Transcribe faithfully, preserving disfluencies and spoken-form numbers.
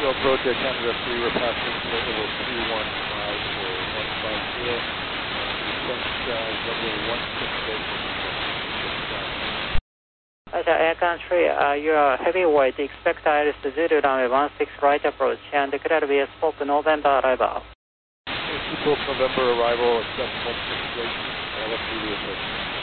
Tokyo approach Air Canada three, we're passing flight level two one five for one five zero. Descent uh, level one six eight. Roger, Air Canada three, uh, you are heavyweight, expect Iris Zulu runway one six right approach and declare V S Pope November arrival. V S Pope November arrival, accept one six eight, L F D approach.